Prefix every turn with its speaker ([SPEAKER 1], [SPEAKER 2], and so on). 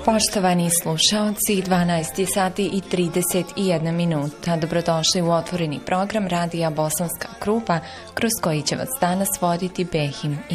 [SPEAKER 1] Poštovani slušaoci, 12 sati i 31 minuta. Dobrodošli u otvoreni program Radija Bosanska Krupa, kroz koji će vas danas voditi Behim